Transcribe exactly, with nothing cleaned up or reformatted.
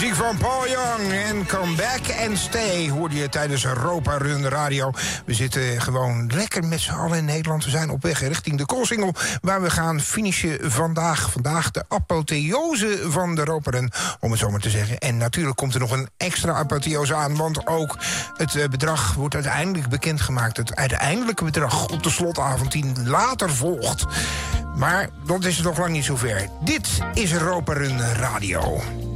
Muziek van Paul Young en Come Back and Stay hoorde je tijdens Europa Run Radio. We zitten gewoon lekker met z'n allen in Nederland. We zijn op weg richting de Koolsingel, waar we gaan finishen vandaag. Vandaag de apotheose van de Europa Run, om het zo maar te zeggen. En natuurlijk komt er nog een extra apotheose aan, want ook het bedrag wordt uiteindelijk bekendgemaakt. Het uiteindelijke bedrag op de slotavond die later volgt. Maar dat is nog lang niet zover. Dit is Europa Run Radio.